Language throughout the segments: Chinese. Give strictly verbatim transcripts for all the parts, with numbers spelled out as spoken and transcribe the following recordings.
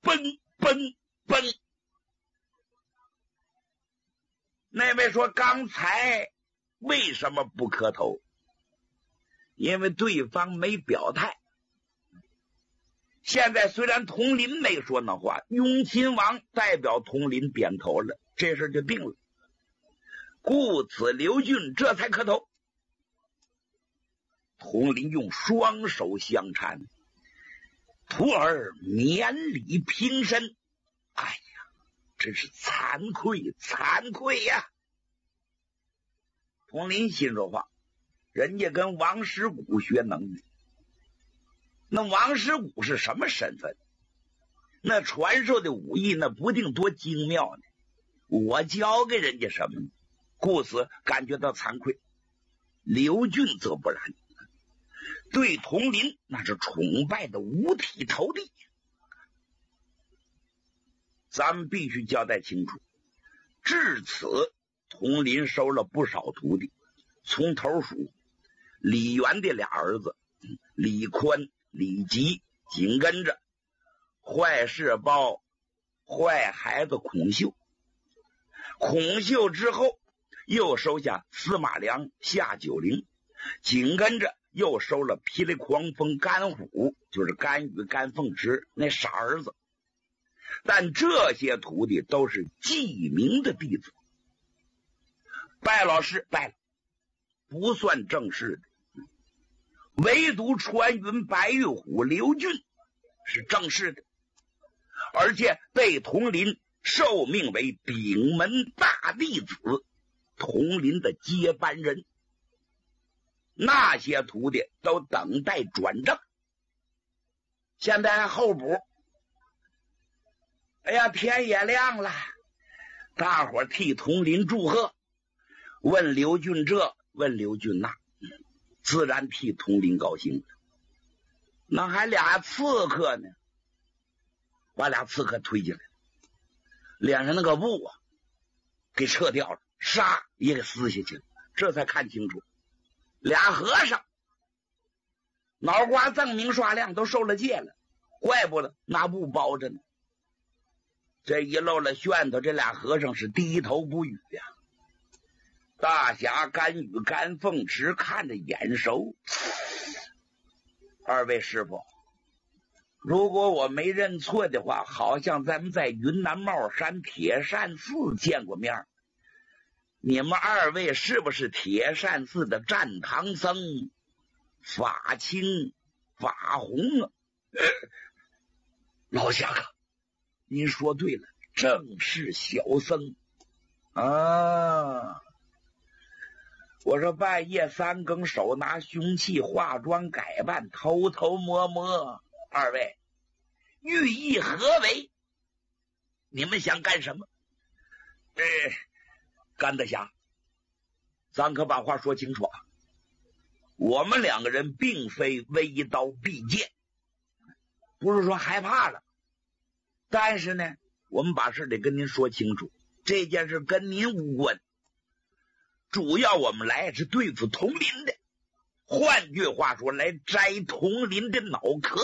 奔奔奔。那位说刚才为什么不磕头？因为对方没表态。现在虽然统领没说那话，雍亲王代表统领点头了，这事就定了。故此刘俊这才磕头。统领用双手相搀，徒儿免礼平身。哎呀，真是惭愧惭愧呀！统领心说话，人家跟王师古学能力。那王师古是什么身份？那传授的武艺那不定多精妙呢，我教给人家什么呢？故此感觉到惭愧。刘俊则不然，对统领那是崇拜的五体投地。咱们必须交代清楚，至此统领收了不少徒弟，从头数李元的俩儿子李宽、李吉，紧跟着坏事包坏孩子孔秀，孔秀之后又收下司马良、夏九龄，紧跟着又收了霹雳狂风甘虎，就是甘羽、甘凤池那傻儿子。但这些徒弟都是记名的弟子，拜老师拜了，不算正式的。唯独穿云白玉虎刘俊是正式的，而且被统领受命为丙门大弟子，统领的接班人。那些徒弟都等待转正。现在还候补。哎呀，天也亮了，大伙替统领祝贺，问刘俊这，问刘俊那，自然替统领高兴了。那还俩刺客呢，把俩刺客推进来，脸上那个布啊给撤掉了，纱也给撕下去了，这才看清楚，俩和尚脑瓜锃明刷亮，都受了戒了，怪不得拿布包着呢。这一露了炫头，这俩和尚是低头不语呀、啊。大侠甘羽、甘凤池看着眼熟。二位师傅，如果我没认错的话，好像咱们在云南帽山铁扇寺见过面。你们二位是不是铁扇寺的战堂僧法清、法红啊？老侠客，您说对了，正是小僧啊。我说半夜三更手拿凶器，化妆改扮，偷偷摸摸，二位寓意何为？你们想干什么？呃，甘德侠，咱可把话说清楚啊！我们两个人并非微刀必剑，不是说害怕了，但是呢，我们把事得跟您说清楚，这件事跟您无关。主要我们来是对付统领的，换句话说，来摘统领的脑壳。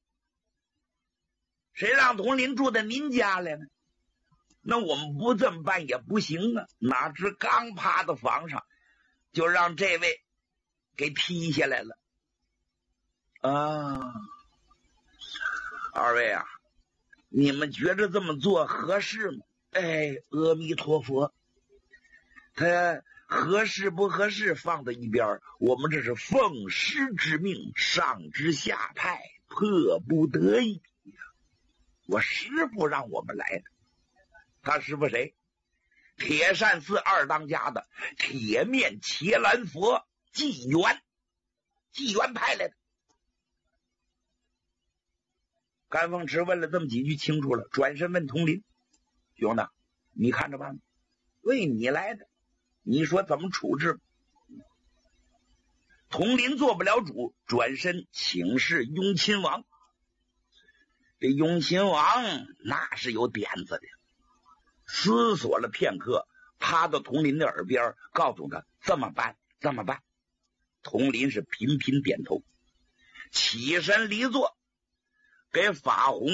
谁让统领住在您家来呢？那我们不这么办也不行啊！哪知刚趴到房上，就让这位给踢下来了。啊，二位啊，你们觉得这么做合适吗？哎，阿弥陀佛，他合适不合适放在一边，我们这是奉师之命，上知下派，迫不得已。我师父让我们来的，他师父谁？铁扇寺二当家的铁面伽蓝佛纪元，纪元派来的。甘凤池问了这么几句清楚了，转身问统领：兄弟，你看着办，为你来的，你说怎么处置？统领做不了主，转身请示雍亲王。这雍亲王那是有点子的，思索了片刻，趴到统领的耳边告诉他这么办这么办。统领是频频点头，起身离座，给法红